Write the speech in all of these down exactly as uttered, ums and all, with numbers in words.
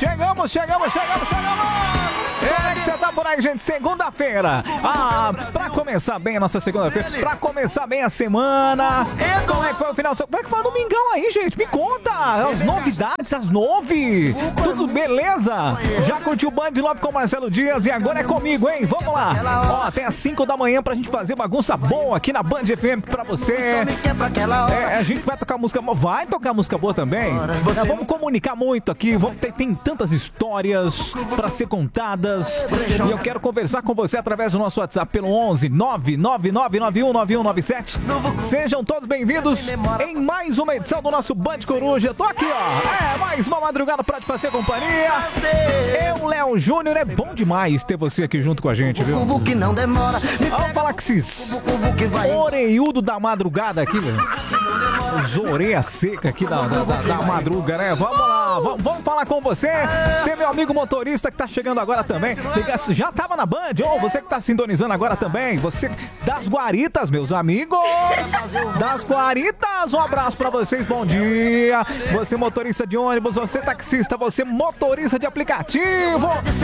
Chegamos, chegamos, chegamos, chegamos! Como é que você tá por aí, gente? Segunda-feira. Ah, pra começar bem a nossa segunda-feira, pra começar bem a semana. Como é que foi o final? Como é que foi o domingão aí, gente? Me conta! As novidades, as nove. Tudo beleza? Já curtiu o Band Love com o Marcelo Dias e agora é comigo, hein? Vamos lá. Ó, até às cinco da manhã pra gente fazer bagunça boa aqui na Band F M pra você. É, a gente vai tocar música boa. Vai tocar música boa também. É, vamos comunicar muito aqui. Vamos ter, tem tantas histórias pra ser contadas. E eu quero conversar com você através do nosso WhatsApp pelo onze nove nove nove nove um nove um nove sete. Sejam todos bem-vindos em mais uma edição do nosso Band Coruja. Tô aqui, ó. É, mais uma madrugada pra te fazer companhia. Eu, Léo Júnior, é bom demais ter você aqui junto com a gente, viu? Vamos falar que esses oreiudo da madrugada aqui, velho. Os orelha seca aqui da, da, da, da madruga, né? Vamos lá, vamos, vamos falar com você. Você, meu amigo motorista que tá chegando agora também. Já tava na Band, ou você que tá sintonizando agora também. Você das Guaritas, meus amigos. Das Guaritas, um abraço pra vocês, bom dia. Você motorista de ônibus, você taxista, você motorista de aplicativo.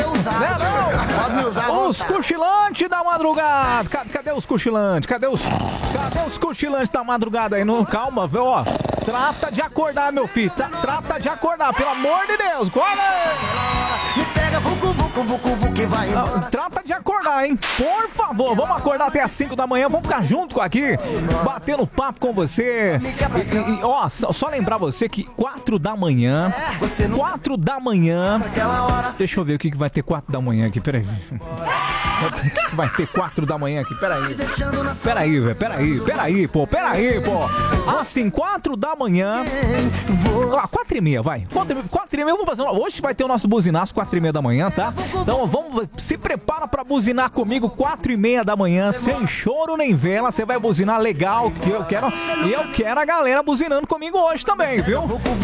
Não, não. Os cochilantes da madrugada. Cadê, cadê os cochilantes? Cadê os, cadê os cochilantes da madrugada aí? Não, calma, velho, ó. Trata de acordar, meu filho. Tá, trata de acordar, pelo amor de Deus. Acorda aí. Me pega, vucu, vucu, vucu, vucu, vai embora. Trata de acordar, hein? Por favor, vamos acordar até as cinco da manhã. Vamos ficar junto aqui, batendo papo com você. E, e, ó, só, só lembrar você que quatro da manhã, quatro da manhã. Deixa eu ver o que, que vai ter quatro da manhã aqui, peraí. Vai ter quatro da manhã aqui, peraí. Peraí, velho, peraí, peraí, pô, peraí, pô. Assim, quatro da manhã. Ah, quatro e meia, vai. Quatro, quatro e meia, vamos fazer. Hoje vai ter o nosso buzinaço, quatro e meia da manhã, tá? Então vamos, se prepara pra buzinar comigo, quatro e meia da manhã, sem choro nem vela. Você vai buzinar legal, que eu quero. E eu quero a galera buzinando comigo hoje também, viu?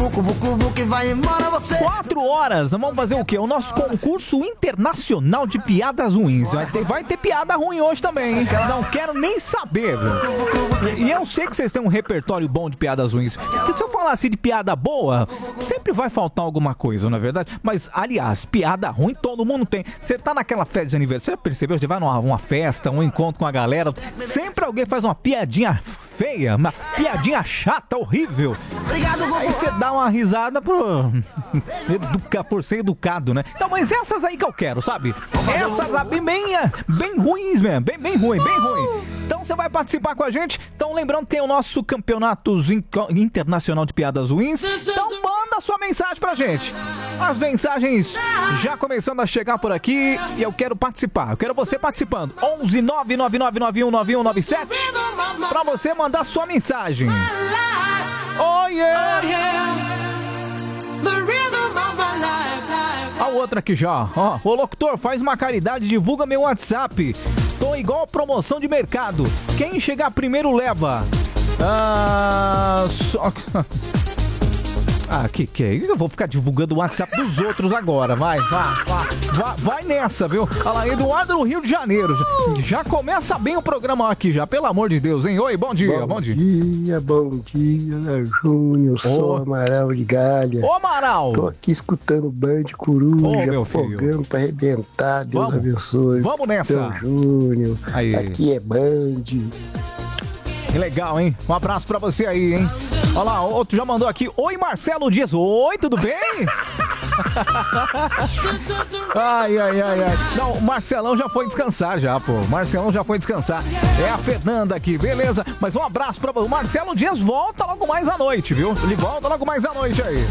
Quatro horas, vamos fazer o quê? O nosso concurso internacional de piadas ruins. Vai ter, vai ter piada ruim hoje também, hein? Não quero nem saber, viu? E eu sei que vocês têm um repertório bom de piadas ruins. Porque se eu falar assim de piada boa, sempre vai faltar alguma coisa, não é verdade? Mas, aliás, piada ruim todo mundo tem. Você tá naquela festa de aniversário, você percebeu? Você vai numa uma festa, um encontro com a galera, sempre alguém faz uma piadinha feia, uma piadinha chata, horrível. Aí você dá uma risada por, educa, por ser educado, né? Então, mas essas aí que eu quero, sabe? Essas aí bem, bem ruins mesmo, bem, bem ruim, bem ruim. Então você vai participar com a gente. Então lembrando que tem o nosso campeonato internacional de piadas ruins. Então manda sua mensagem pra gente. As mensagens já começando a chegar por aqui e eu quero participar. Eu quero você participando. onze nove nove nove nove um nove um nove sete pra você mandar sua mensagem. Oh yeah! Oh, yeah. The rhythm of my life. A outra aqui já, ó. Ô locutor, faz uma caridade, divulga meu WhatsApp. Tô igual promoção de mercado. Quem chegar primeiro leva. Ah, só... Ah, que que é? Eu vou ficar divulgando o WhatsApp dos outros agora. Vai, vai, vai, vai, vai nessa, viu? Olha lá, Eduardo no Rio de Janeiro. Já, já começa bem o programa aqui já, pelo amor de Deus, hein? Oi, bom dia, bom, bom dia. Bom dia, bom dia, Júnior, sou Amaral de Galha. Ô, Amaral! Tô aqui escutando o Band Coruja, Ô, meu filho. Fogão pra arrebentar, Deus Vamos. abençoe. Vamos nessa. Seu Júnior, Aí. aqui é Band. Que legal, hein? Um abraço pra você aí, hein? Olha lá, outro já mandou aqui. Oi, Marcelo Dias. Oi, tudo bem? Ai, ai, ai, ai. Não, o Marcelão já foi descansar já, pô. O Marcelão já foi descansar. É a Fernanda aqui, beleza? Mas um abraço pra você. O Marcelo Dias volta logo mais à noite, viu? Ele volta logo mais à noite aí.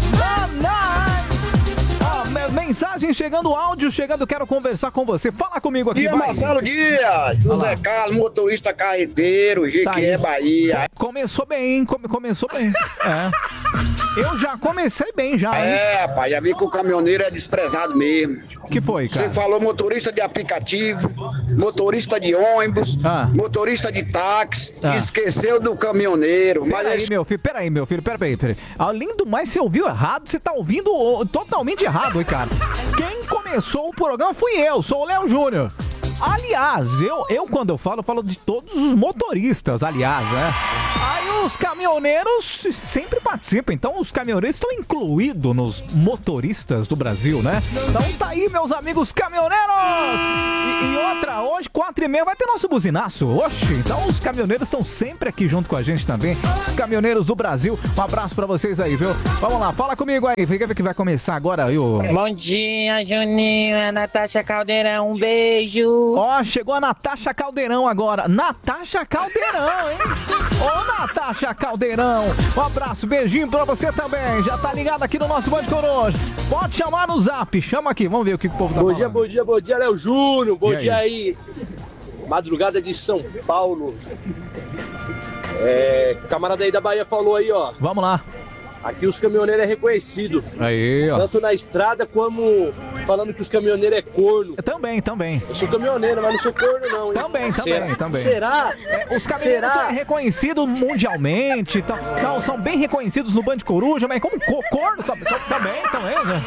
Mensagem chegando, áudio chegando, quero conversar com você. Fala comigo aqui, Dia, vai. Marcelo Dias, José Carlos, motorista carreteiro, Jequié, Tá Bahia. Começou bem, hein? Come- começou bem. É. Eu já comecei bem, já, hein? É, rapaz, já vi que o caminhoneiro é desprezado mesmo. O que foi, cara? Você falou motorista de aplicativo, motorista de ônibus, Ah. motorista de táxi, Ah. esqueceu do caminhoneiro. Mas Peraí, esse... meu filho, peraí, meu filho, peraí, peraí. Além do mais, você ouviu errado, você tá ouvindo oh, totalmente errado, hein, cara. Quem começou o programa fui eu, sou o Léo Júnior. Aliás, eu, eu quando eu falo, eu falo de todos os motoristas, aliás, né? Aí os caminhoneiros sempre participam, então os caminhoneiros estão incluídos nos motoristas do Brasil, né? Então tá aí, meus amigos caminhoneiros! E, e outra, hoje, quatro e meia, vai ter nosso buzinaço. Oxi, então os caminhoneiros estão sempre aqui junto com a gente também. Os caminhoneiros do Brasil, um abraço pra vocês aí, viu? Vamos lá, fala comigo aí. Fica ver que vai começar agora aí o... Bom dia, Juninho, é Natasha Caldeirão, um beijo. Ó, chegou a Natasha Caldeirão agora. Natasha Caldeirão, hein? Ô, Natasha Caldeirão, um abraço, beijinho pra você também. Já tá ligado aqui no nosso Band Coruja. Pode chamar no zap, chama aqui, vamos ver o que o povo tá bom falando. Dia, bom dia, bom dia, Léo Júnior. Bom E dia aí? Madrugada de São Paulo. É, camarada aí da Bahia falou aí, ó. Vamos lá. Aqui os caminhoneiros é reconhecido. Aí, ó. Tanto na estrada como falando que os caminhoneiros é corno. Também, também. Eu sou caminhoneiro, mas não sou corno não, hein? Também, também, Será? também. Será? É, os caminhoneiros Será? são reconhecidos mundialmente, tá, não, são bem reconhecidos no Band Coruja, mas como co corno também, também, também, né?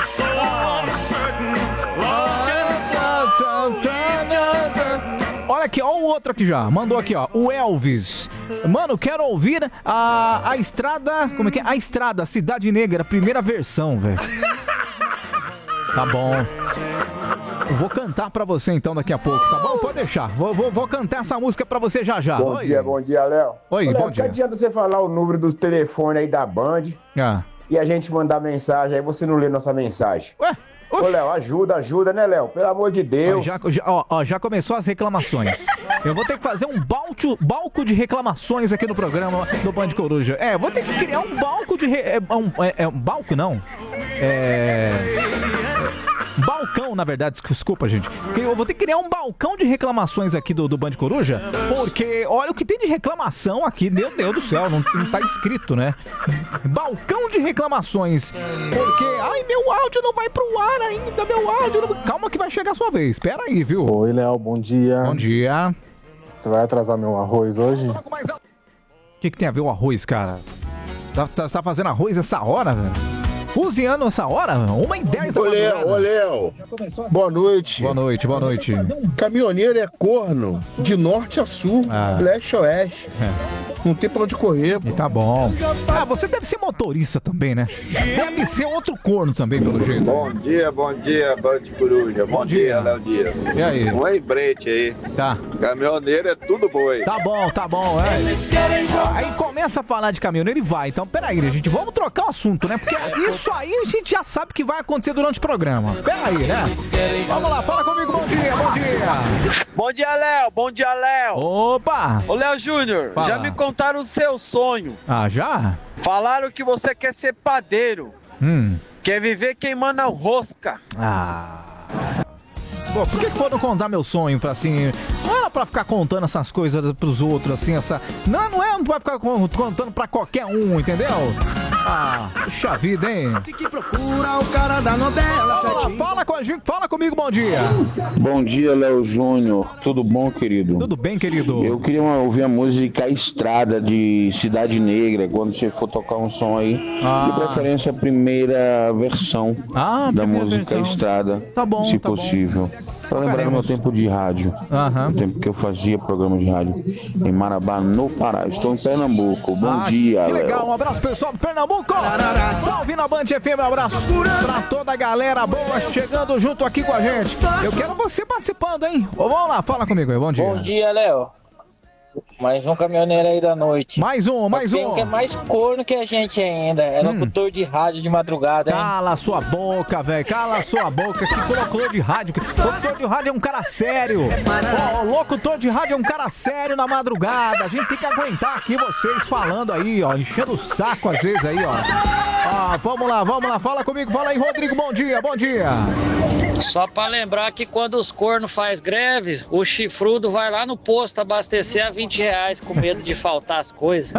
Olha aqui, ó, o outro aqui já, mandou aqui, ó, o Elvis. Mano, quero ouvir a, a estrada, como é que é? A estrada, Cidade Negra, primeira versão, velho. Tá bom. Eu vou cantar pra você então daqui a pouco, tá bom? Pode deixar, vou, vou, vou cantar essa música pra você já já. Bom Oi. dia, bom dia, Léo. Oi, Ô, Léo, bom dia. que adianta você falar o número do telefone aí da Band Ah. e a gente mandar mensagem, aí você não lê nossa mensagem? Ué? Ô, Léo, ajuda, ajuda, né, Léo? Pelo amor de Ó, Deus. já, já, ó, ó, já começou as reclamações. Eu vou ter que fazer um balto, balco de reclamações aqui no programa do Band Coruja. É, vou ter que criar um balco de... Re, é, um, é, é um balco, não? É... Balcão, na verdade, desculpa, gente. Eu vou ter que criar um balcão de reclamações aqui do, do Band Coruja, porque olha o que tem de reclamação aqui, meu Deus do céu, não, não tá escrito, né? Balcão de reclamações, porque, ai, meu áudio não vai pro ar ainda, meu áudio não... Calma que vai chegar a sua vez, espera aí, viu? Oi, Léo, bom dia. Bom dia. Você vai atrasar meu arroz hoje? O que, que tem a ver o arroz, cara? Tá, tá, tá fazendo arroz essa hora, velho? Cozinhando essa hora? Uma e dez da Ô, Léo, madrugada. ô, Léo. Boa noite. Boa noite, boa noite. Caminhoneiro é corno, de norte a sul, Ah. leste a oeste. É. Não tem pra onde correr, pô. E tá bom. Ah, você deve ser motorista também, né? Deve ser outro corno também, pelo jeito. Bom dia, bom dia, Band Coruja. Bom, Bom dia. dia, Léo Dias. E aí? Um lembrete aí. Tá. Caminhoneiro é tudo boi. Tá bom, tá bom, é. Aí começa a falar de caminhoneiro e vai. Então, peraí, né, gente? Vamos trocar o assunto, né? Porque isso aí a gente já sabe que vai acontecer durante o programa. Peraí, né? Vamos lá, fala comigo, bom dia, bom dia. Bom dia, Léo. Bom dia, Léo. Opa! Ô, Léo Júnior, Fala. já me contaram o seu sonho. Ah, já? Falaram que você quer ser padeiro. Hum. Quer viver queimando a rosca. Ah. Pô, por que que foram contar meu sonho pra assim... Não era pra ficar contando essas coisas pros outros, assim, essa... Não, não é pra ficar con- contando pra qualquer um, entendeu? Ah, puxa vida, hein? Que procura o cara da novela. Fala, fala com a gente, fala comigo, bom dia. Bom dia, Léo Júnior. Tudo bom, querido? Tudo bem, querido? Eu queria uma- ouvir a música Estrada de Cidade Negra, quando você for tocar um som aí. Ah. De preferência, a primeira versão Ah, da primeira música versão. Estrada, Tá bom, se tá bom. possível. Pra lembrar do meu tempo de rádio. Aham. O tempo que eu fazia programa de rádio em Marabá, no Pará. Estou em Pernambuco. Bom Ah, dia, que legal, Léo. um abraço pessoal do Pernambuco. Tá ouvindo a Band F M, um abraço pra toda a galera boa chegando junto aqui com a gente. Eu quero você participando, hein? Ô, vamos lá, fala comigo aí, bom dia. Bom dia, Léo. Mais um caminhoneiro aí da noite. Mais um, mais Tem um. um que é mais corno que a gente ainda. É Hum. locutor de rádio de madrugada, hein? Cala sua boca, velho. Cala sua boca. Que locutor de rádio. Locutor de rádio é um cara sério. Ó, locutor de rádio é um cara sério na madrugada. A gente tem que aguentar aqui vocês falando aí, ó. Enchendo o saco às vezes aí, ó. Ah, vamos lá, vamos lá. Fala comigo. Fala aí, Rodrigo. Bom dia, bom dia. Só pra lembrar que quando os cornos faz greve, o chifrudo vai lá no posto abastecer a vinte reais com medo de faltar as coisas.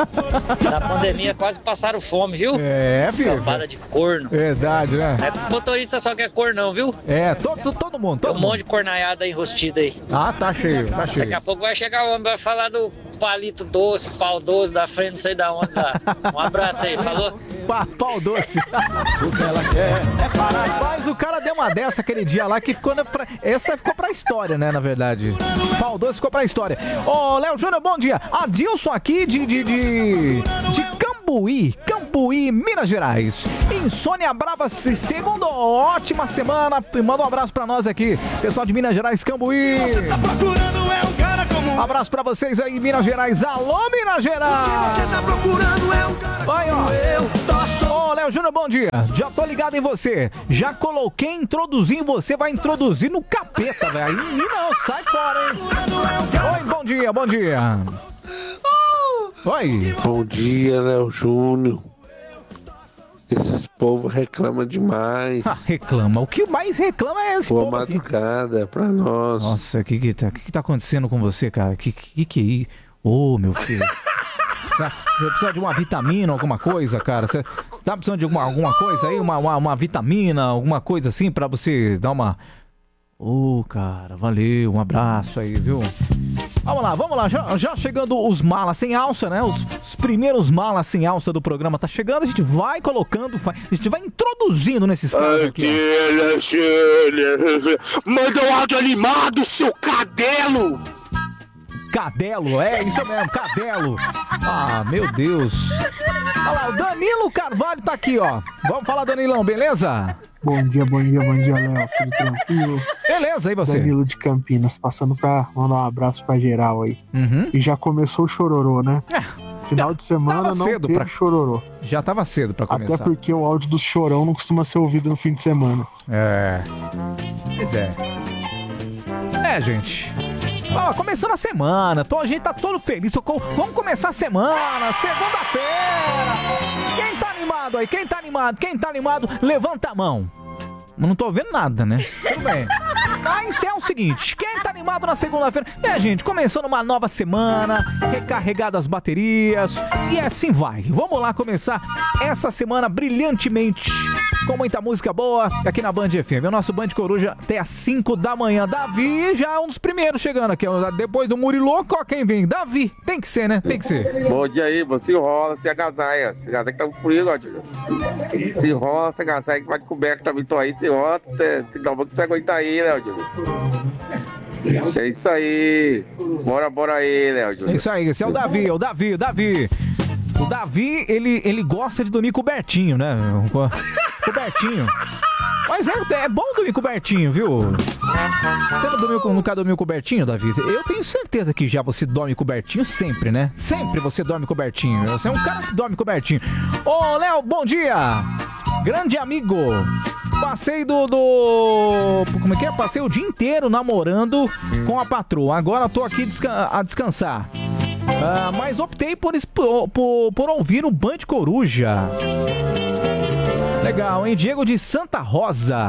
Na pandemia quase passaram fome, viu? É, filho. Cambada de corno. Verdade, né? É motorista só que é cornão, viu? É, todo, todo mundo, todo Tem um mundo. monte de cornaiada enrustida aí. Ah, tá cheio, tá cheio. Daqui a pouco vai chegar o homem, vai falar do palito doce, pau doce da frente, não sei da onde lá. Um abraço aí, falou? Pa, pau doce. O que ela quer é parar. Mas o cara deu uma dessa aquele dia lá que ficou na, pra, essa ficou pra história, né, na verdade. Pau doce ficou pra história. Ô, Léo Júnior, bom dia. Adilson aqui de, de, de, de Cambuí, Cambuí, Minas Gerais. Insônia Brava, segundo, ótima semana. Manda um abraço pra nós aqui, pessoal de Minas Gerais, Cambuí. Você tá procurando é um cara como abraço pra vocês aí, Minas Gerais. Alô, Minas Gerais. Você tá procurando é um cara vai, ó. eu. Ô, Léo Júnior, bom dia. Já tô ligado em você. Já coloquei introduzir em você, vai introduzir no capeta, velho. Aí não, sai fora, hein. Oi, bom dia, bom dia. Oi. Bom dia, Léo Júnior. Esses povos reclamam demais. Ah, reclama. O que mais reclama é esse Boa povo aqui. madrugada pra nós. Nossa, o que que tá, que que tá acontecendo com você, cara? Que que que é isso? Ô, meu filho. Você precisa de uma vitamina, alguma coisa, cara? Você tá precisando de alguma, alguma coisa aí? Uma, uma, uma vitamina, alguma coisa assim pra você dar uma... Ô, oh, cara, valeu, um abraço aí, viu? Vamos lá, vamos lá, já, já chegando os malas sem alça, né? Os, os primeiros malas sem alça do programa tá chegando, a gente vai colocando, vai, a gente vai introduzindo nesses casos aqui. Manda um áudio animado, seu cadelo! Cadelo, é isso mesmo, cadelo. Ah, meu Deus. Olha lá, o Danilo Carvalho tá aqui, ó. Vamos falar, Danilão, beleza? Bom dia, bom dia, bom dia, Léo. Tudo tranquilo? Beleza, aí você? Danilo de Campinas, passando pra mandar um abraço pra geral aí. Uhum. E já começou o chororô, né? É. Final de semana não teve pra... chororô. Já tava cedo pra começar. Até porque o áudio do chorão não costuma ser ouvido no fim de semana. É. Pois é. É, gente. Ó, começando a semana, então a gente tá todo feliz. Vamos começar a semana, segunda-feira. Quem tá animado aí? Quem tá animado? Quem tá animado, levanta a mão. Não tô vendo nada, né? Tudo bem. Mas é o seguinte, quem tá animado na segunda-feira? É, gente, começando uma nova semana, recarregado as baterias, e assim vai. Vamos lá começar essa semana brilhantemente, com muita música boa, aqui na Band F M. O nosso Band Coruja até às cinco da manhã. Davi já é um dos primeiros chegando aqui. Depois do Muriloco, ó, quem vem? Davi. Tem que ser, né? Tem que ser. Bom dia aí, você enrola, se agasalha. Se agasalha que tá frio, ó, tio. Se enrola, se agasalha que vai de coberta também. Tô aí, se enrola, se dá uma que você aguentar aí, né, tio? É isso aí. Bora, bora aí, Léo Júnior. É isso aí, esse é o Davi, é o Davi, o Davi. O Davi, ele, ele gosta de dormir cobertinho, né? Cobertinho. Mas é, é bom dormir cobertinho, viu? Você não dormiu, nunca dormiu cobertinho, Davi? Eu tenho certeza que já você dorme cobertinho sempre, né? Sempre você dorme cobertinho. Você é um cara que dorme cobertinho. Ô, Léo, bom dia! Grande amigo! Passei do, do... Como é que é? Passei o dia inteiro namorando com a patroa. Agora tô aqui desca- a descansar. Ah, mas optei por, por, por, por ouvir o Band Coruja. Legal, hein? Diego de Santa Rosa,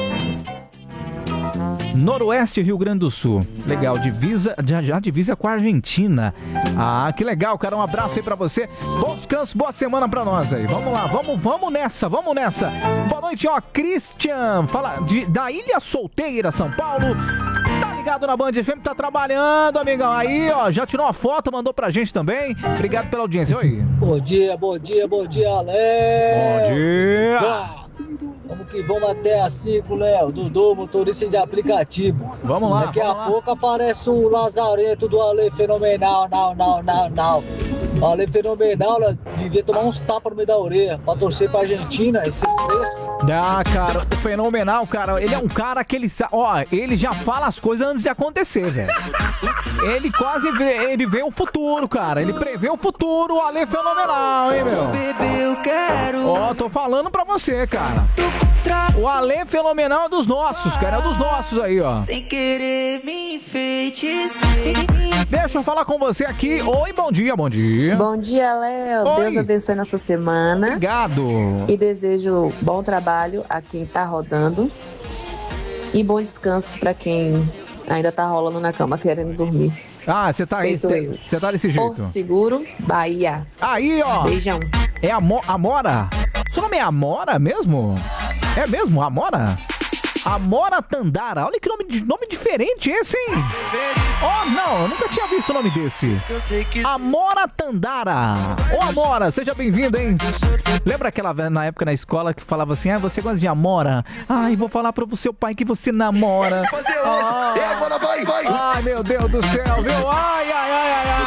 Noroeste, Rio Grande do Sul. Legal, divisa, já, já divisa com a Argentina. Ah, que legal, cara. Um abraço aí pra você. Bom descanso, boa semana pra nós aí. Vamos lá, vamos, vamos nessa, vamos nessa. Boa noite, ó, Christian. Fala de, da Ilha Solteira, São Paulo. Tá ligado na Band F M, tá trabalhando, amigão. Aí, ó, já tirou uma foto, mandou pra gente também. Obrigado pela audiência. Oi. Bom dia, bom dia, bom dia, Léo. Bom dia. Já. Vamos que vamos até às cinco, Léo. Dudu, motorista de aplicativo. Vamos lá. Daqui vamos a lá. pouco aparece um lazarento do Ale Fenomenal. Não, não, não, não. O Ale Fenomenal, né, devia tomar uns tapas no meio da orelha pra torcer pra Argentina. Esse preço. Ah, cara, o Fenomenal, cara, ele é um cara que ele sabe. Ó, ele já fala as coisas antes de acontecer, velho. Ele quase vê, ele vê o futuro, cara. Ele prevê o futuro, o Ale Fenomenal, hein, meu? Ó, tô falando pra você, cara. O Ale Fenomenal é dos nossos, cara. É dos nossos aí, ó. Sem querer me enfeitiçar. Deixa eu falar com você aqui. Oi, bom dia, bom dia. Bom dia, Léo. Oi. Deus abençoe nossa semana. Obrigado. E desejo bom trabalho a quem tá rodando. E bom descanso pra quem ainda tá rolando na cama querendo dormir. Ah, você tá aí, você tá desse jeito. Porto Seguro, Bahia. Aí, ó. Beijão. É a Mo- Amora? Seu nome é Amora mesmo? É mesmo, Amora? Amora Tandara. Olha que nome, nome diferente esse, hein? Oh, não, eu nunca tinha visto o nome desse. Amora Tandara. Ô, Amora, seja bem-vindo, hein? Lembra aquela na época na escola que falava assim, ah, você gosta de Amora? Ai, vou falar pro seu pai que você namora. Fazer hoje. Ah, E agora vai, vai. Ai, meu Deus do céu, viu? Ai, ai, ai, ai, ai.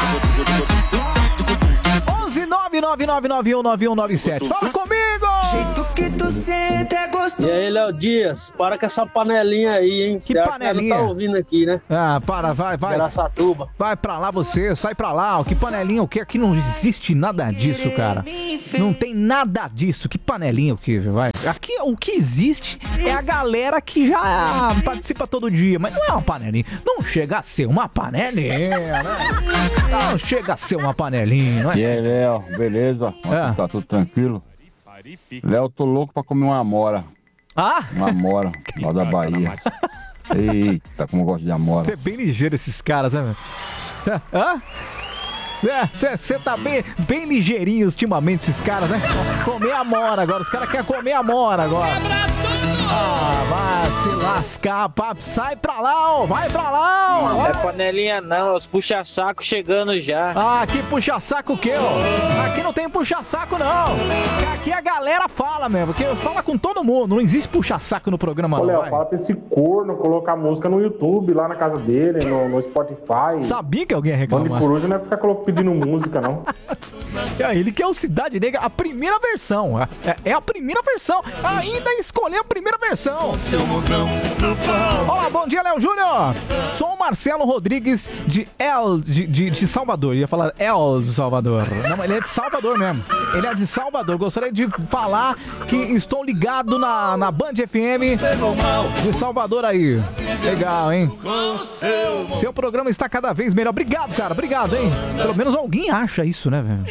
onze nove nove nove nove um nove um nove sete. Fala comigo! Jeito que tu sente é gostoso. E aí, Léo Dias, para com essa panelinha aí, hein? Que Você panelinha? Acha que não tá ouvindo aqui, né? Ah, para, vai, vai. Araçatuba. Vai pra lá você, sai pra lá. Que panelinha o que? Aqui não existe nada disso, cara. Não tem nada disso. Que panelinha o que, vai? Aqui o que existe é a galera que já participa todo dia, mas não é uma panelinha. Não chega a ser uma panelinha, né? Não chega a ser uma panelinha, não é? E aí, Léo, beleza? É. Tá tudo tranquilo? Léo, tô louco pra comer uma amora. Ah? Uma amora, lá da Bahia. Eita, como eu gosto de amora. Você é bem ligeiro esses caras, né? Cê, hã? Você tá bem, bem ligeirinho ultimamente esses caras, né? Comer amora agora, os caras querem comer amora agora. Ah, vai se lascar, papo. Sai pra lá, ó. Vai pra lá, ó. Não é panelinha não, é os puxa-saco chegando já. Ah, aqui puxa-saco o quê, ó? Aqui não tem puxa-saco, não. Aqui a galera fala mesmo, porque fala com todo mundo. Não existe puxa-saco no programa, Ô, não. Léo, vai. fala pra esse corno colocar música no YouTube, lá na casa dele, no, no Spotify. Sabia que alguém ia reclamar. Bando de coruja não é ficar pedindo música, não. É, ele quer o Cidade Negra, a primeira versão. É, é a primeira versão. Ainda escolheu a primeira versão. Olá, bom dia, Léo Júnior. Sou o Marcelo Rodrigues de El de, de, de Salvador. Ia falar El de Salvador. Não, ele é de Salvador mesmo. Ele é de Salvador. Gostaria de falar que estou ligado na, na Band F M de Salvador aí. Legal, hein? Seu programa está cada vez melhor. Obrigado, cara. Obrigado, hein? Pelo menos alguém acha isso, né, velho?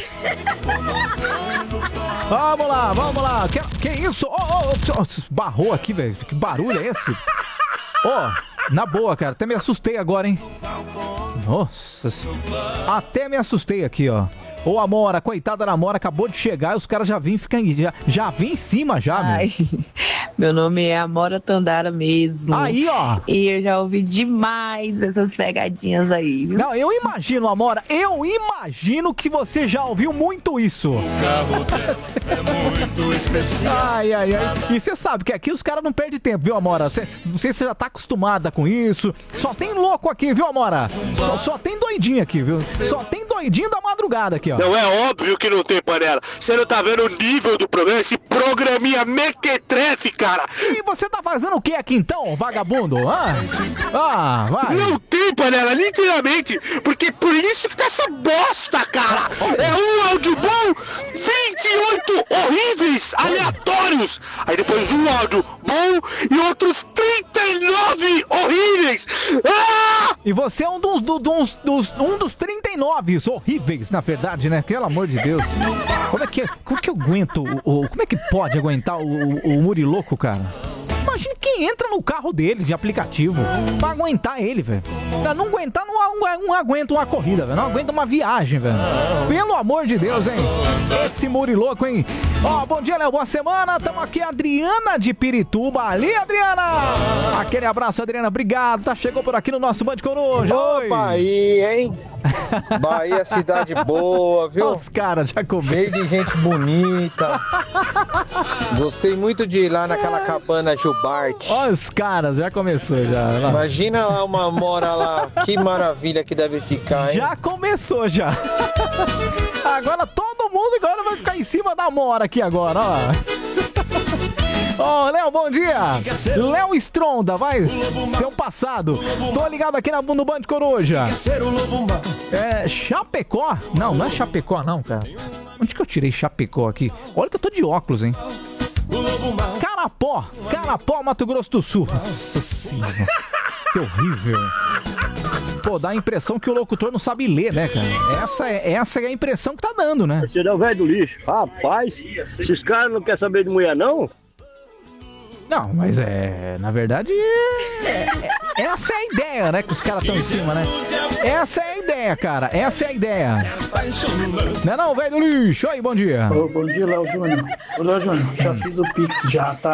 Vamos lá, vamos lá. Que, que isso? Oh, oh, oh, barrou aqui, velho. Que barulho é esse? Ó, oh, na boa, cara. Até me assustei agora, hein? Nossa senhora. Até me assustei aqui, ó. Ô, Amora, coitada da Amora, acabou de chegar e os caras já vêm ficar já, já vêm em cima já, Ai, meu. Meu nome é Amora Tandara mesmo. Aí, ó. E eu já ouvi demais essas pegadinhas aí, viu? Não, eu imagino, Amora, eu imagino que você já ouviu muito isso. O carro é muito especial. Ai, ai, ai. E você sabe que aqui os caras não perdem tempo, viu, Amora? Cê, não sei se você já tá acostumada com isso. Só tem louco aqui, viu, Amora? Só, só tem doidinho aqui, viu? Só tem doidinho da madrugada aqui, ó. Não, é óbvio que não tem panela. Você não tá vendo o nível do programa? Esse programinha mequetrefe, cara. E você tá fazendo o que aqui então, vagabundo? Ah, ah vai. Não tem panela, literalmente. Porque por isso que tá essa bosta, cara. É um áudio bom, vinte e oito horríveis, aleatórios. Aí depois um áudio bom e outros trinta e nove horríveis. Ah! E você é um dos, do, dos, dos, um dos trinta e nove horríveis, na verdade, né? Pelo amor de Deus. Como é que, como é que eu aguento? O, o, como é que pode aguentar o, o, o Muriloco, cara? Imagina quem entra no carro dele de aplicativo pra aguentar ele, velho. Pra não aguentar, não, não, não aguenta uma corrida, velho. Não aguenta uma viagem, velho. Pelo amor de Deus, hein? Esse Muriloco, hein? Ó, oh, bom dia, Léo. Boa semana. Tamo aqui, Adriana de Pirituba. Ali, Adriana! Aquele abraço, Adriana. Obrigado. Tá, chegou por aqui no nosso Band Coruja. Oi, Bahia, hein? Bahia, cidade boa, viu? Os caras já comeram. Cheio de gente bonita. Gostei muito de ir lá naquela cabana Jubarte. Olha os caras, já começou já. Imagina lá uma mora lá, que maravilha que deve ficar, hein? Já começou já. Agora todo mundo agora vai ficar em cima da mora aqui agora, ó. Ó, oh, Léo, bom dia. Léo Stronda, vai, seu passado. Tô ligado aqui na, no Band Coruja. É, Chapecó? Não, não é Chapecó não, cara. Onde que eu tirei Chapecó aqui? Olha que eu tô de óculos, hein. Carapó, Carapó, Mato Grosso do Sul. Nossa senhora, que horrível. Pô, dá a impressão que o locutor não sabe ler, né, cara? Essa é, essa é a impressão que tá dando, né? Você é o velho do lixo. Rapaz, esses caras não querem saber de mulher, não? Não, mas é... Na verdade, é, é, essa é a ideia, né? Que os caras estão em cima, né? Essa é a ideia, cara. Essa é a ideia. Não é não, velho do lixo? Aí, bom dia. Ô, bom dia, Léo Júnior. Ô, Léo Júnior, já fiz o Pix já, tá?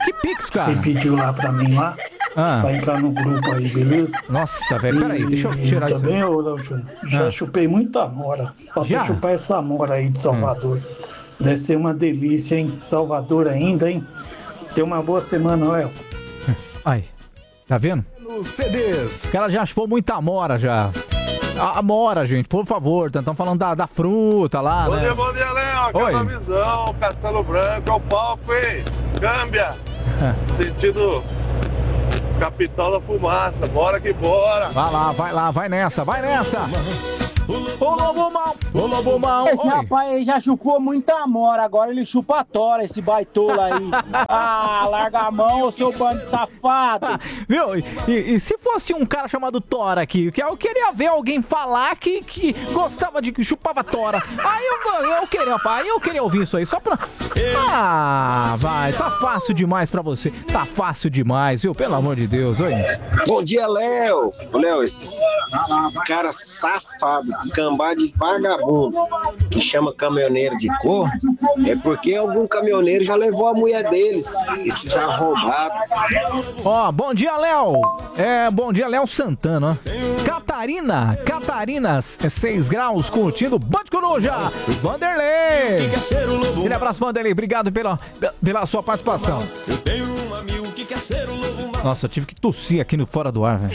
Que Pix, cara? Você pediu lá pra mim lá, Ah. pra entrar no grupo aí, beleza? Nossa, velho, peraí, deixa eu E tirar isso. também, ô, Léo Júnior, já Ah. chupei muita amora. Falta Já? chupar essa amora aí de Salvador. Deve ser uma delícia, hein? Salvador ainda, hein? Tenha uma boa semana, Léo. Ai, tá vendo? C Ds. O cara já chupou muita amora já. A amora, gente, por favor, estão falando da, da fruta lá, Bom né? dia, bom dia, Léo. Aqui Oi. é a visão, Castelo Branco, é o palco, hein? Câmbia. Sentido capital da fumaça. Bora que bora. Vai lá, vai lá, vai nessa, vai nessa. Ô lobo mal, ô lobo mal. Esse Oi. rapaz aí já chupou muita amora, agora ele chupa a tora, esse baitola aí. Ah, larga a mão, ô seu bando de safado. Viu? E, e- e se fosse um cara chamado Tora aqui, que eu queria ver alguém falar que, que gostava de que chupava Tora. Aí eu, eu queria, aí eu queria ouvir isso aí, só pra. Ah, vai, tá fácil demais pra você. Tá fácil demais, viu? Pelo amor de Deus, oi. Bom dia, Léo. Ô, Léo, esses cara safado, cambá de vagabundo que chama caminhoneiro de cor, é porque algum caminhoneiro já levou a mulher deles, esses arrombados. Ó, bom dia, Léo. É, bom dia, Léo Santana. ó. Catarina, Catarinas, seis graus, curtindo Band Coruja. Vanderlei. Aquele abraço, Vanderlei. Obrigado pela, pela sua participação. Nossa, eu tive que tossir aqui no Fora do Ar, velho.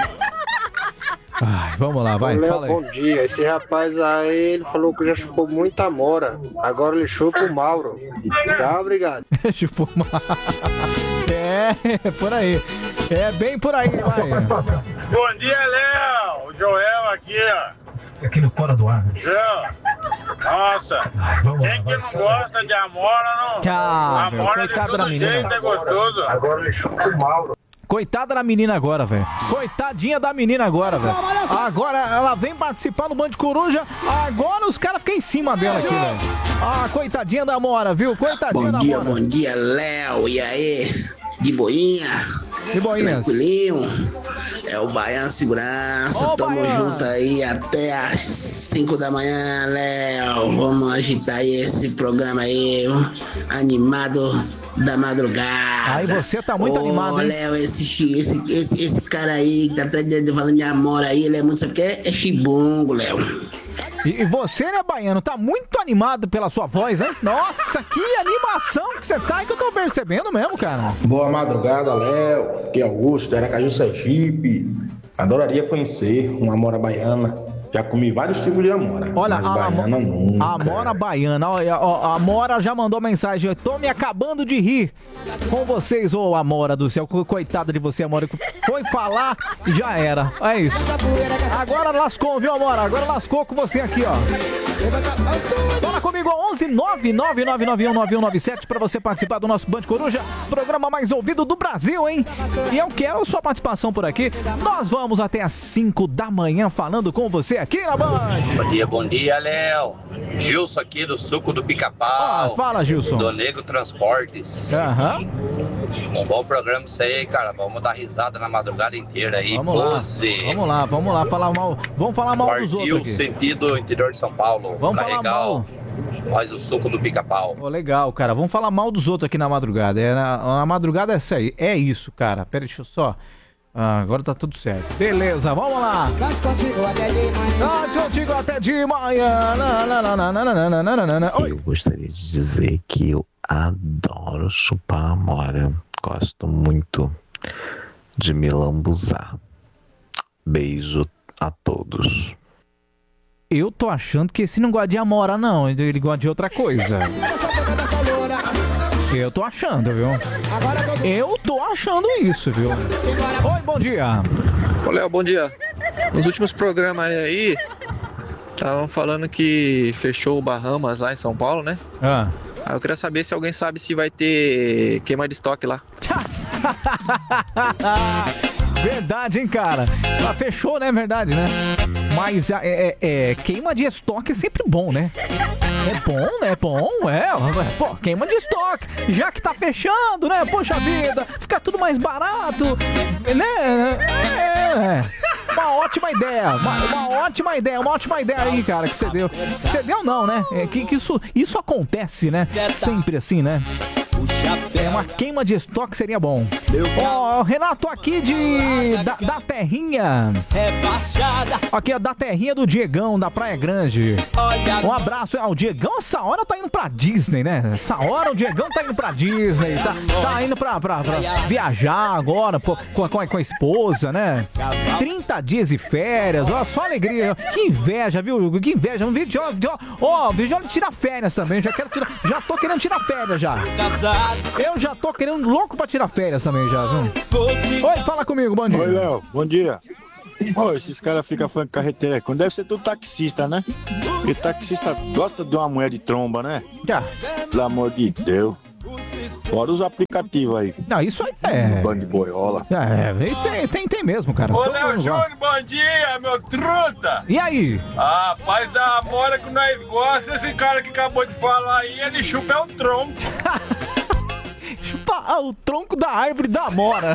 Ai, vamos lá, vai, Ô, Léo, fala aí. bom dia. Esse rapaz aí, ele falou que já chupou muita amora. Agora ele chupa o Mauro. Tá, obrigado. Chupou uma... É, por aí. É bem por aí, vai. Bom dia, Léo. O Joel aqui, ó. Aqui no Fora do Ar. Joel. Nossa. Quem que não gosta de amora, não? Tchau, meu. Amora de Coitada da todo menina. jeito é gostoso. Agora ele chupa o Mauro. Coitada da menina agora, velho. Coitadinha da menina agora, velho. Agora ela vem participar no Band Coruja. Agora os caras ficam em cima dela aqui, velho. Ah, coitadinha da Mora, viu? Coitadinha Bom da dia, Mora. bom dia, Léo. E aí? De boinha? De boinhas. Tranquilinho? É o Baiano Segurança. Ô, Tamo Baiano. junto aí até às cinco da manhã, Léo. Vamos agitar aí esse programa aí, animado da madrugada. Aí você tá muito Ô, animado, hein? Léo, esse, chi- esse, esse, esse cara aí que tá atrás de falando de amor aí, ele é muito, sabe o que é? É chibungo, Léo. E, e você, né, Baiano, tá muito animado pela sua voz, hein? Nossa, que animação que você tá, que eu tô percebendo mesmo, cara. Boa madrugada, Léo. Aqui é Augusto, da Aracaju, Sergipe. Adoraria conhecer uma amora baiana. Já comi vários tipos de amora. Olha, mas a, baiana nunca. a Mora Baiana, olha, ó, a Mora já mandou mensagem. Eu tô me acabando de rir com vocês, ô Amora do céu. Co- Coitada de você, Amora. Foi falar e já era. É isso. Agora lascou, viu, Amora? Agora lascou com você aqui, ó. Fala comigo, onze nove nove nove nove um nove um nove sete pra você participar do nosso Band Coruja, programa mais ouvido do Brasil, hein? E eu quero sua participação por aqui. Nós vamos até às cinco da manhã falando com você aqui na Band. Bom dia, bom dia, Léo. Gilson aqui do Suco do Pica-Pau. Ah, fala, Gilson. Do Nego Transportes. Aham. Um bom programa isso aí, cara. Vamos dar risada na madrugada inteira aí. Vamos lá, Pose. vamos lá, vamos lá, falar mal, vamos falar mal dos outros Partiu aqui. sentido interior de São Paulo. Vamos falar Carregal. mal. Faz o suco do Pica-Pau. Pô, legal, cara, vamos falar mal dos outros aqui na madrugada. É, na, na madrugada é isso aí, é isso, cara. Pera, deixa eu só... Ah, agora tá tudo certo. Beleza, vamos lá. Nós contigo até de manhã. Nós contigo até de manhã. Na, na, na, na, na, na, na, na, na. Oi. Eu gostaria de dizer que eu adoro chupar amora. Gosto muito de me lambuzar. Beijo a todos. Eu tô achando que esse não gosta de amora, não. Ele gosta de outra coisa. Eu tô achando, viu? Eu tô achando isso, viu? Oi, bom dia. Ô, Léo, bom dia. Nos últimos programas aí, estavam falando que fechou o Bahamas lá em São Paulo, né? Ah. Aí eu queria saber se alguém sabe se vai ter queima de estoque lá. Verdade, hein, cara? Ah, fechou, né? Verdade, né? Mas é, é, é, queima de estoque é sempre bom, né? É bom, né? É bom, é. Pô, queima de estoque. Já que tá fechando, né? Poxa vida, fica tudo mais barato, né? É. Uma ótima ideia. Uma, uma ótima ideia. Uma ótima ideia aí, cara, que você deu. Você deu não, né? É que, que isso, isso acontece, né? Sempre assim, né? É, uma queima de estoque seria bom. Ó, Renato aqui de da, da terrinha. Aqui, ó, da terrinha do Diegão, da Praia Grande. Um abraço. Ah, o Diegão, essa hora tá indo pra Disney, né? Essa hora o Diegão tá indo pra Disney. Tá, tá indo pra, pra, pra viajar agora pô, com, com, a, com a esposa, né? trinta dias de férias, ó, só alegria. Que inveja, viu? Que inveja. Um vídeo, ó, ó, vídeo tirar férias também. Já quero tirar, já tô querendo tirar férias já. Eu já tô querendo louco pra tirar férias também já, viu? Oi, fala comigo, bom dia. Oi, Léo, bom dia. Ô, esses caras ficam falando que carreteira é quando deve ser tudo taxista, né? Porque taxista gosta de uma mulher de tromba, né? Já. Pelo amor de Deus. Fora os aplicativos aí. Não, isso aí é. Bando de boiola. É, tem, tem, tem mesmo, cara. Ô, Todo Léo mundo Júnior, gosta. bom dia, meu truta! E aí? Ah, rapaz, da amora que nós gostamos, esse cara que acabou de falar aí, ele chupa é o tronco. Chupa ah, o tronco da árvore da amora.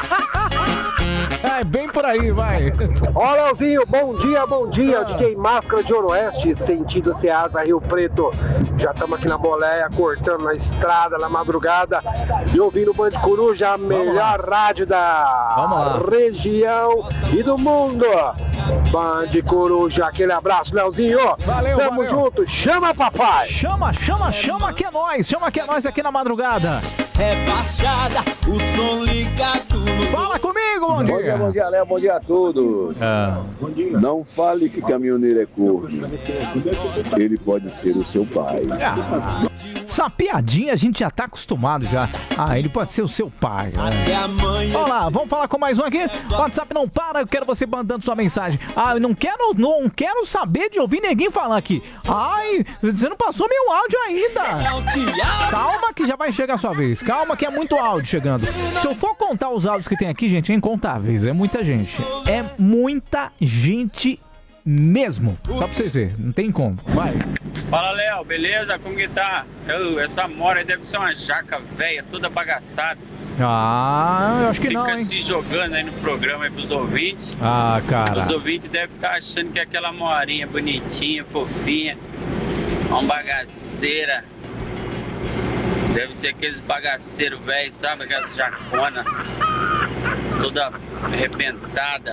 É, bem por aí, vai. Ó, Leozinho, bom dia, bom dia. Eu fiquei Máscara de Ooroeste, sentido Ceasa, Rio Preto. Já estamos aqui na boleia, cortando na estrada, na madrugada. E ouvindo o Band Coruja, a melhor rádio da região e do mundo. Band Coruja, aquele abraço, Leozinho. Valeu, Tamo valeu. junto, chama papai. Chama, chama, chama que é nós. Chama que é nós aqui na madrugada. Rebaixada, o som ligado no... Fala comigo, bom dia. Bom dia, bom dia, Léo, bom dia a todos. Ah. Não fale que caminhoneiro é corno. Ele pode ser o seu pai. Ah, essa piadinha a gente já tá acostumado já. Ah, ele pode ser o seu pai. Né? Olha lá, vamos falar com mais um aqui. WhatsApp não para, eu quero você mandando sua mensagem. Ah, eu não quero, não quero saber de ouvir ninguém falando aqui. Ai, você não passou meu áudio ainda. Calma que já vai chegar a sua vez. Calma que é muito áudio chegando. Se eu for contar os áudios que tem aqui, gente, é incontáveis. É muita gente. É muita gente mesmo. Só pra vocês verem. Não tem como. Vai. Fala, Léo, beleza? Como que tá? Eu, essa mora aí deve ser uma jaca velha, toda bagaçada. Ah, eu acho que Fica não, hein? se jogando aí no programa aí pros ouvintes. Ah, cara. Os ouvintes devem estar achando que é aquela morinha bonitinha, fofinha, uma bagaceira. Deve ser aqueles bagaceiros velhos, sabe? Aquelas jaconas, toda arrebentada.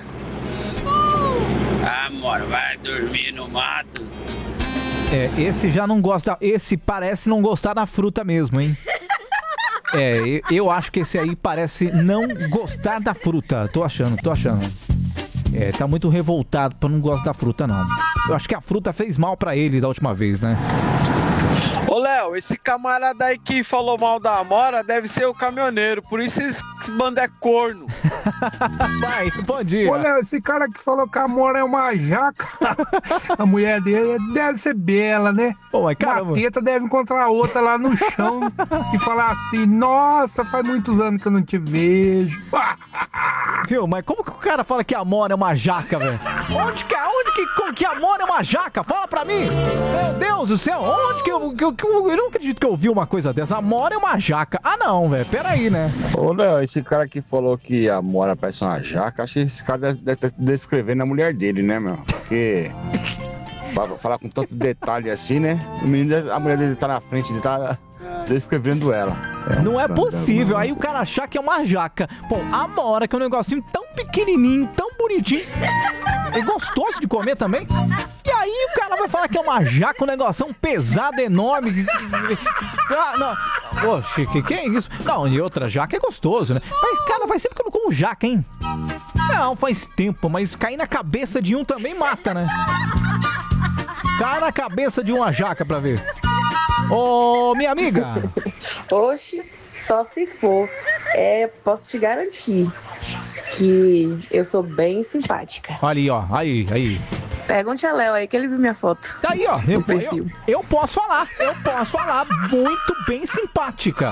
Ah, amor, vai dormir no mato. É, esse já não gosta. Esse parece não gostar da fruta mesmo, hein? É, eu, eu acho que esse aí parece não gostar da fruta. Tô achando, tô achando. É, tá muito revoltado pra não gostar da fruta, não. Eu acho que a fruta fez mal pra ele da última vez, né? Ô, Léo, esse camarada aí que falou mal da Amora deve ser o caminhoneiro, por isso esse bando é corno. Vai, bom dia. Ô, Léo, esse cara que falou que a Amora é uma jaca, a mulher dele deve ser bela, né? Pô, mas caramba. Uma teta deve encontrar outra lá no chão e falar assim, nossa, faz muitos anos que eu não te vejo. Viu, mas como que o cara fala que a Amora é uma jaca, velho? Onde que, onde que, que a Amora é uma jaca? Fala pra mim! Meu Deus do céu, onde que eu, que eu, que eu, eu não acredito que eu ouvi uma coisa dessa. A Amora é uma jaca. Ah, não, velho, peraí, né? Ô, Léo, esse cara que falou que a Amora parece uma jaca, acho que esse cara deve, deve estar descrevendo a mulher dele, né, meu? Porque... pra falar com tanto detalhe assim, né? O menino, a mulher dele tá na frente, ele tá descrevendo ela. É, não é possível, aí o cara achar que é uma jaca. Pô, a Amora, que é um negocinho tão pequenininho, tão bonitinho, é gostoso de comer também. E aí o cara vai falar que é uma jaca, um negocinho pesado, enorme. Ah, não. Oxe, que que é isso? Não, e outra, jaca é gostoso, né? Mas, cara, faz sempre que eu não como jaca, hein? Não, faz tempo, mas cair na cabeça de um também mata, né? Cai na cabeça de uma jaca pra ver. Ô, minha amiga. Oxe, só se for. É, posso te garantir que eu sou bem simpática. Olha aí, ó. Aí, aí. Pergunte a Léo aí, que ele viu minha foto. Tá aí, ó. Eu, eu, eu posso falar. Eu posso falar. Muito bem simpática.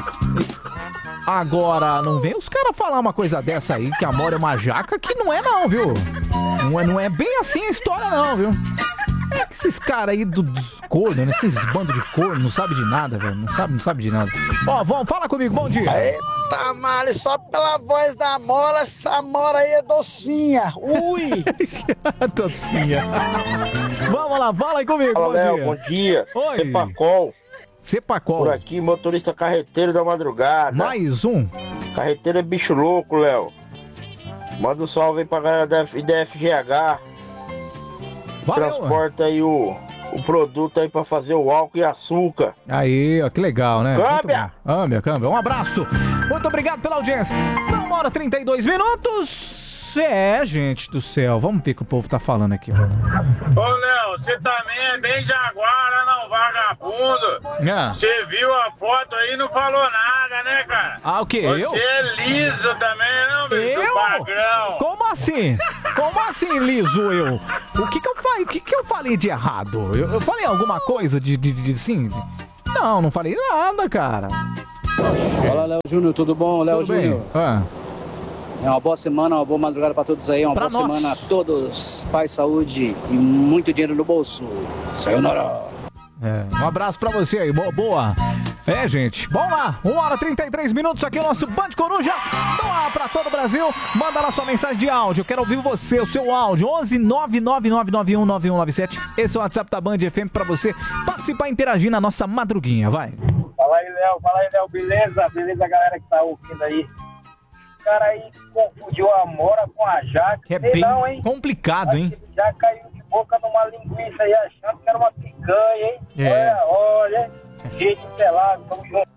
Agora, não vem os caras falar uma coisa dessa aí, que a Amora é uma jaca, que não é não, viu? Não é, não é bem assim a história não, viu? É que esses caras aí do, dos cornos, né? Esses bandos de corno, não sabe de nada, velho. Não sabe, não sabe de nada. Ó, vamos, fala comigo, bom dia. Eita, Mari, só pela voz da Amora, essa Amora aí é docinha. Ui! Docinha. Vamos lá, fala aí comigo, Fala, bom Léo, dia. bom dia. Oi. Cepacol. Cepacol. Por aqui, motorista carreteiro da madrugada. Mais um. Carreteiro é bicho louco, Léo. Manda um salve aí pra galera da I D F G H. Valeu, transporta aí o, o produto aí pra fazer o álcool e açúcar. Aí, ó, que legal, né? Câmbia! Câmbia, câmbia. Um abraço. Muito obrigado pela audiência. Então, uma hora e trinta e dois minutos. É, gente do céu. Vamos ver o que o povo tá falando aqui. Ô, Léo, você também é bem jaguara, não, vagabundo. Ah. Você viu a foto aí e não falou nada, né, cara? Ah, o quê? Você Eu? é liso também, não, bicho? Eu? Magrão. Como assim? Como assim, liso eu? O que que eu falei? O que que eu falei de errado? Eu, eu falei alguma coisa de, de, de assim? Não, não falei nada, cara. Fala, Léo Júnior, tudo bom, Léo Tudo bem? Júnior? Ah. É uma boa semana, uma boa madrugada pra todos aí, uma Pra boa nós. semana a todos, paz, saúde e muito dinheiro no bolso. Sayonara. É, um abraço pra você aí, boa, boa. É, gente, vamos lá, uma hora e trinta e três minutos aqui, o nosso Band Coruja, então lá pra todo o Brasil, manda lá sua mensagem de áudio, eu quero ouvir você, o seu áudio, onze nove nove nove nove um nove um nove sete, esse é o WhatsApp da Band F M pra você participar e interagir na nossa madruguinha, vai. Fala aí, Léo, fala aí, Léo, beleza? Beleza, galera que tá ouvindo aí. O cara aí confundiu a Amora com a Jaque. É Sei bem não, hein? complicado, hein? Já caiu de boca numa linguiça aí, achando que era uma picanha, hein? É. Olha, olha, jeito selado, tamo junto.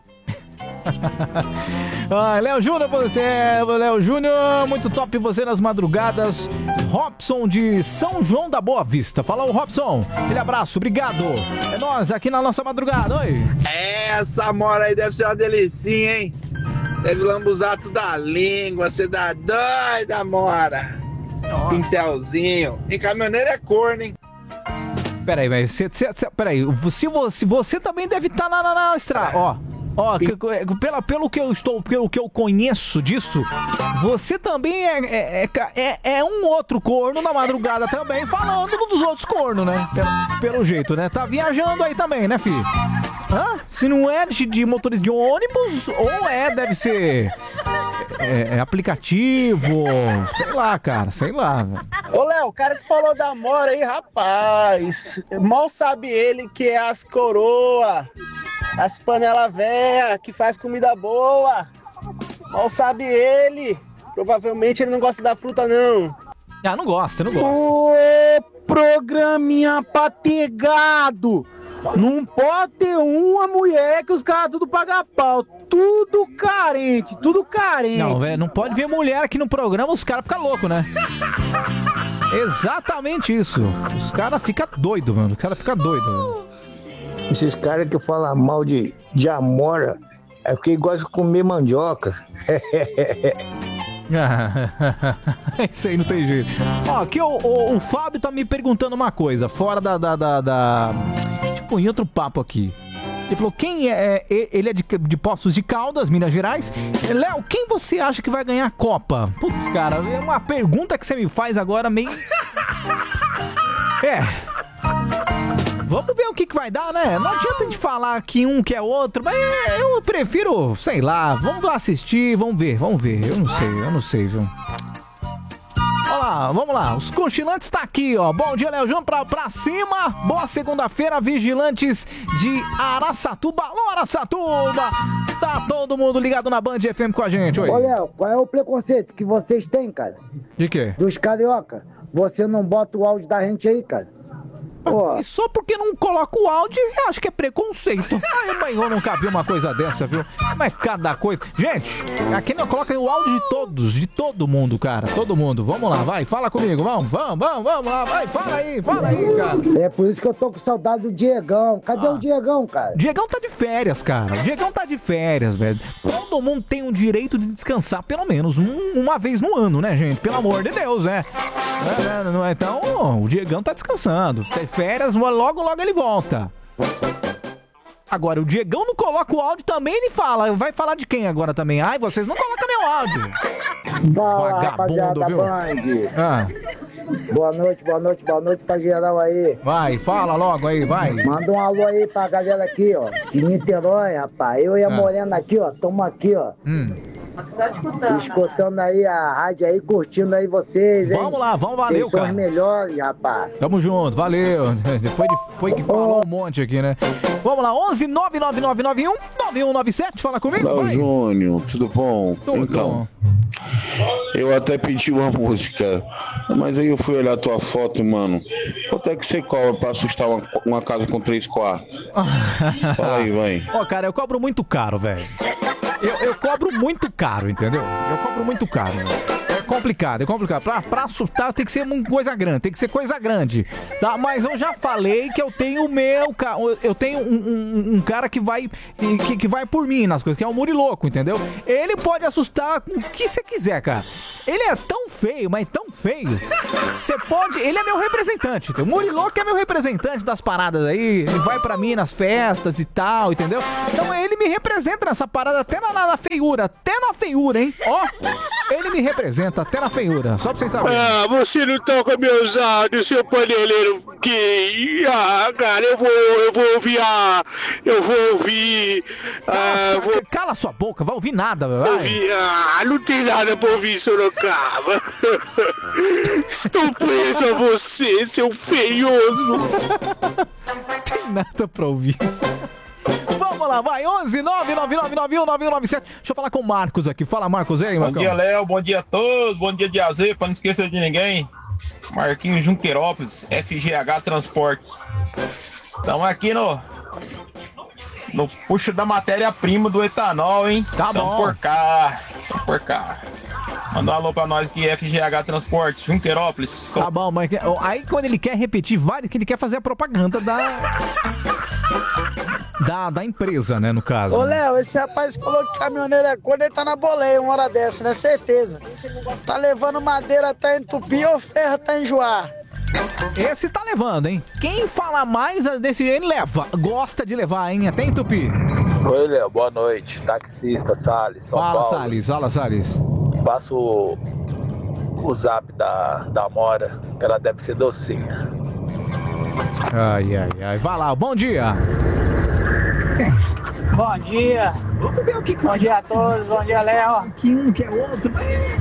Ah, Léo Júnior, você, Léo Júnior, muito top você nas madrugadas. Robson de São João da Boa Vista. Fala, o Robson. Aquele abraço, obrigado. É nós aqui na nossa madrugada, oi. É, essa Amora aí deve ser uma delicinha, hein? Deve lambuzar tudo a língua, você dá doida, Amora. Pintelzinho. E caminhoneiro é corno, hein? Peraí, velho. Peraí, se você, você também deve estar na, na, na estrada. Ó, ó, que, pela, pelo que eu estou, pelo que eu conheço disso, você também é, é, é, é um outro corno na madrugada também, falando dos outros cornos, né? Pelo, pelo jeito, né? Tá viajando aí também, né, filho? Hã? Se não é de, de motorista de ônibus, ou é, deve ser é, é aplicativo, sei lá, cara, sei lá, velho. Ô, Léo, o cara que falou da Amora aí, rapaz, mal sabe ele que é as coroa, as panela véia, que faz comida boa. Mal sabe ele. Provavelmente ele não gosta da fruta, não. Ah, não gosta, não gosta. Ô, programinha pategado. Não pode ter uma mulher que os caras tudo pagam pau. Tudo carente, tudo carente. Não, velho, não pode ver mulher aqui no programa, os caras ficam loucos, né? Exatamente isso. Os caras ficam doidos, mano. Os caras ficam doidos. Esses caras que falam mal de, de Amora é porque gostam de comer mandioca. Isso aí não tem jeito. Ó, aqui o, o, o Fábio tá me perguntando uma coisa, fora da, da, da, da... Tipo, em outro papo aqui. Ele falou, quem é... Ele é de, de Poços de Caldas, Minas Gerais. Léo, quem você acha que vai ganhar a Copa? Putz, cara, é uma pergunta que você me faz agora meio... É... Vamos ver o que, que vai dar, né? Não adianta de falar que um que é outro, mas eu prefiro, sei lá, vamos lá assistir, vamos ver, vamos ver. Eu não sei, eu não sei, viu? Olha lá, vamos lá. Os Cochilantes tá aqui, ó. Bom dia, Léo João, pra, pra cima. Boa segunda-feira, Vigilantes de Araçatuba. Alô, Araçatuba! Tá todo mundo ligado na Band F M com a gente, oi. Ô, Léo, qual é o preconceito que vocês têm, cara? De quê? Dos carioca. Você não bota o áudio da gente aí, cara? Pô. E só porque não coloca o áudio, você acha que é preconceito. Ai, mãe, eu nunca vi uma coisa dessa, viu? Mas cada coisa... Gente, aqui não coloca o áudio de todos, de todo mundo, cara. Todo mundo. Vamos lá, vai, fala comigo. Vamos, vamos, vamos, vamos lá. Vai, fala aí, fala aí, cara. É por isso que eu tô com saudade do Diegão. Cadê ah. o Diegão, cara? Diegão tá de férias, cara. O Diegão tá de férias, velho. Todo mundo tem o direito de descansar pelo menos um, uma vez no ano, né, gente? Pelo amor de Deus, né? É, não é, então, o Diegão tá descansando. Férias, logo, logo ele volta. Agora, o Diegão não coloca o áudio também, ele fala. Vai falar de quem agora também? Ai, vocês não colocam meu áudio. Fala, rapaziada, viu? Band. Ah. Boa noite, boa noite, boa noite pra geral aí. Vai, fala logo aí, vai. Manda um alô aí pra galera aqui, ó. De Niterói, rapaz. Eu e a ah. Morena aqui, ó. Tamo aqui, ó. Hum. Escutando aí a rádio aí, curtindo aí vocês, hein? Vamos lá, vamos, valeu, Vocês são cara. os melhores, rapaz. Tamo junto, valeu. Depois de, foi que falou um monte aqui, né? Vamos lá, onze nove nove nove nove um nove um nove sete, fala comigo, Léo vai. Júnior, tudo bom? Tudo então, eu até pedi uma música, mas aí eu fui olhar a tua foto, mano. Quanto é que você cobra pra assustar uma, uma casa com três quartos? Fala aí, vai. Ó, cara, eu cobro muito caro, velho. Eu, eu cobro muito caro, entendeu? Eu cobro muito caro. É complicado, é complicado. Pra, pra assustar tem que ser uma coisa grande, tem que ser coisa grande, tá? Mas eu já falei que eu tenho o meu, ca- eu tenho um, um- um cara que vai, que, que vai por mim nas coisas, que é o Muriloco, entendeu? Ele pode assustar com o que você quiser, cara. Ele é tão feio, mas tão feio. Você pode, ele é meu representante, entendeu? O Muriloco é meu representante das paradas aí, ele vai pra mim nas festas e tal, entendeu? Então ele me representa nessa parada até na, na, na feiura, até na feiura, hein? Ó, ele me representa até na feiura, só pra vocês saberem. Ah, você não toca meus áudios, seu paneleiro que... Ah, cara, eu vou, eu vou ouvir a... Eu vou ouvir... Ah, vou... Cala sua boca, vai ouvir nada, vai. Ouvir, ah, não tem nada pra ouvir, Sorocaba. Estou preso a você, seu feioso. Tem nada pra ouvir. Vamos lá, vai, onze nove nove nove nove um nove um nove sete. Deixa eu falar com o Marcos aqui. Fala, Marcos, aí, Bom Marcão. dia, Léo. Bom dia a todos. Bom dia, Diazê. Pra não esquecer de ninguém. Marquinhos Junqueirópolis, F G H Transportes. Estamos aqui no... No puxo da matéria-prima do etanol, hein? Tá Tamo bom. por cá. Tamo por cá. Manda um alô pra nós aqui, F G H Transportes, Junqueirópolis. Tá bom, mas aí quando ele quer repetir vários, que ele quer fazer a propaganda da... Da, da empresa, né, no caso. Ô, né? Léo, esse rapaz falou que caminhoneiro é corno, ele tá na boleia uma hora dessa, né? Certeza. Tá levando madeira até entupir ou ferro até enjoar. Esse tá levando, hein? Quem fala mais desse ele leva. Gosta de levar, hein? Até entupir. Oi, Léo, boa noite. Taxista, Salles, São Fala, Paulo. Salles. Fala, Salles. Passo o, o zap da, da Mora, ela deve ser docinha. Ai, ai, ai. Vai lá, bom dia. Bom dia. Bom dia a todos, bom dia, Léo. Que um que é outro.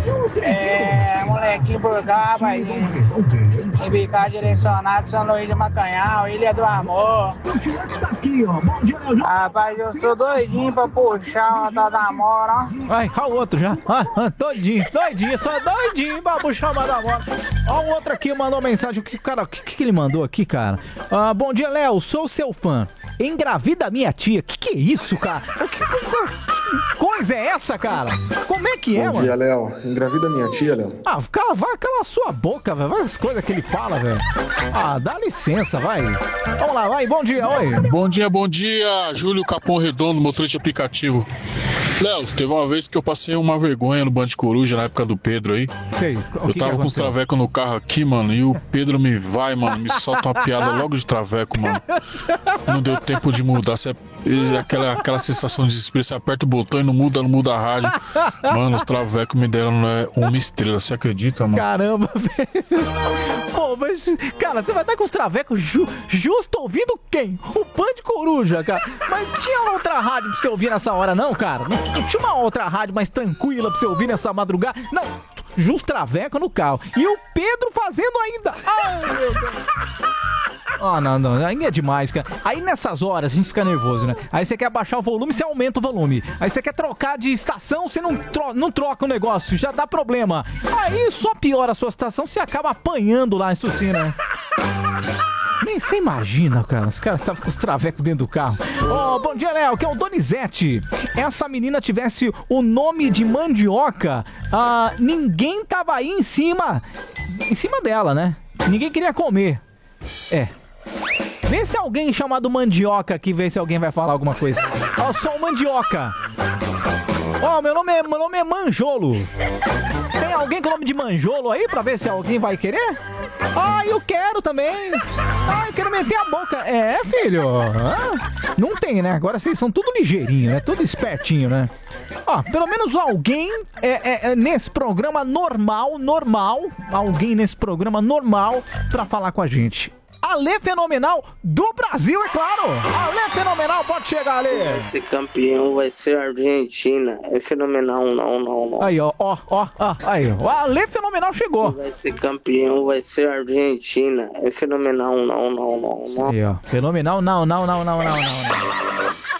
É, molequinho por cá, vai embicar direcionado São Luís de Macanhal, Ilha do Amor. Aqui, ó. Bom dia, Léo. Rapaz, eu sou doidinho pra puxar uma tal da Mora, ó. Ai, olha o outro já. Ah, ah, doidinho, doidinho, só doidinho pra puxar uma da moda. Ó, o outro aqui mandou mensagem. O que, cara, o que, que ele mandou aqui, cara? Ah, bom dia, Léo, sou seu fã. Engravida minha tia. Que que é isso, cara? Que, que, que coisa é essa, cara? Como é que é, Bom mano? dia, Léo. Engravida minha tia, Léo. Ah, cala, vai, cala a sua boca, velho. Vai as coisas que ele fala, velho. Ah, dá licença, vai. Vamos lá, vai. Bom dia, oi. Bom dia, bom dia. Júlio Capão Redondo, motorista de aplicativo. Léo, teve uma vez que eu passei uma vergonha no Band Coruja, na época do Pedro aí. Sei. Eu tava com os travecos no carro aqui, mano, e o Pedro me vai, mano, me solta uma piada logo de traveco, mano. Não deu tempo de mudar. Você, aquela, aquela sensação de desespero, você aperta o botão e não muda, não muda a rádio. Mano, os travecos me deram né, uma estrela, você acredita, mano? Caramba, velho. Pô, mas, cara, você vai estar com os travecos ju, justo ouvindo quem? O Band Coruja, cara. Mas tinha outra rádio pra você ouvir nessa hora, não, cara? Não, não tinha uma outra rádio mais tranquila pra você ouvir nessa madrugada? Não, justo traveco no carro. E o Pedro fazendo ainda. Ai, meu Deus. Ah, não, não, aí é demais, cara. Aí nessas horas a gente fica nervoso, né? Aí você quer baixar o volume, você aumenta o volume. Aí você quer trocar de estação, você não, tro não troca o negócio, já dá problema. Aí só piora a sua estação, você acaba apanhando lá em Sucina. Nem você imagina, cara. Os caras estavam com os travecos dentro do carro. Ó, oh, bom dia, Léo, que é o Donizete. Essa menina tivesse o nome de mandioca, ah, ninguém tava aí em cima, em cima dela, né? Ninguém queria comer. É. Vê se alguém chamado Mandioca aqui, vê se alguém vai falar alguma coisa. Ó, oh, só o Mandioca. Ó, oh, meu nome é, meu nome é Manjolo. Tem alguém com o nome de Manjolo aí pra ver se alguém vai querer? Ah, eu quero também. Ah, eu quero meter a boca. É, filho. Ah, não tem, né? Agora vocês são tudo ligeirinho, né? Tudo espertinho, né? Ó, pelo menos alguém é, é, é nesse programa normal, normal. Alguém nesse programa normal pra falar com a gente. Ale Fenomenal do Brasil, é claro. Ale Fenomenal, pode chegar, Ale. Esse campeão vai ser a Argentina. É fenomenal, não, não, não. Aí, ó, ó, ó, ó, aí, ó. O Ale Fenomenal chegou. Vai ser campeão, vai ser a Argentina. É fenomenal, não, não, não, não. Aí, ó. Fenomenal, não, não, não, não, não, não, não.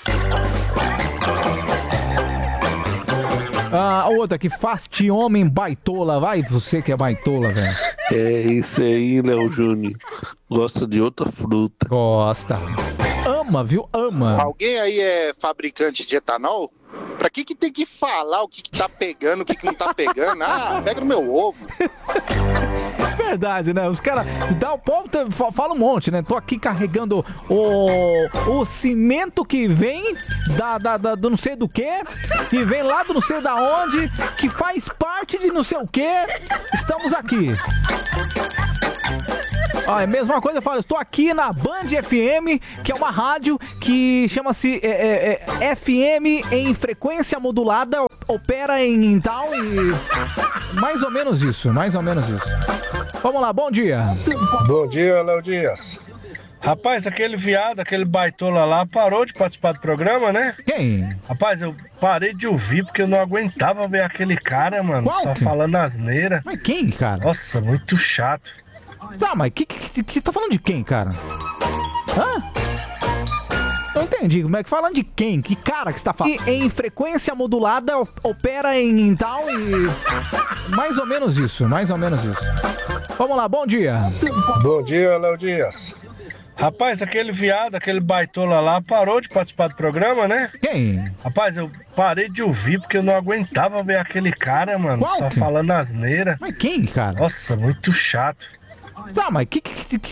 Ah, outra aqui, Fast Homem Baitola. Vai, você que é baitola, velho. É isso aí, Léo Júnior. Gosta de outra fruta. Gosta. Ama, viu? Ama. Alguém aí é fabricante de etanol? Pra que que tem que falar o que que tá pegando, o que que não tá pegando? Ah, pega no meu ovo. Verdade, né? Os caras dá o ponto, fala um monte, né? Tô aqui carregando o, o cimento que vem da, da, da, do não sei do que, que vem lá do não sei da onde, que faz parte de não sei o que. Estamos aqui. Ah, é a mesma coisa, eu falo, estou aqui na Band F M, que é uma rádio que chama-se é, é, é, F M em frequência modulada, opera em tal e mais ou menos isso, mais ou menos isso. Vamos lá, bom dia. Bom dia, Léo Dias. Rapaz, aquele viado, aquele baitola lá, parou de participar do programa, né? Quem? Rapaz, eu parei de ouvir porque eu não aguentava ver aquele cara, mano, Qual só que? falando asneira. Mas quem, cara? Nossa, muito chato. Tá, mas que, que, que tá falando de quem, cara? Hã? Não entendi, como é que falando de quem? Que cara que você tá falando? E em frequência modulada, opera em tal e mais ou menos isso, mais ou menos isso. Vamos lá, bom dia. Bom dia, Léo Dias. Rapaz, aquele viado, aquele baitola lá, parou de participar do programa, né? Quem? Rapaz, eu parei de ouvir porque eu não aguentava ver aquele cara, mano, Qual só que? falando asneira. Mas quem, cara? Nossa, muito chato. Tá, mas que, que, que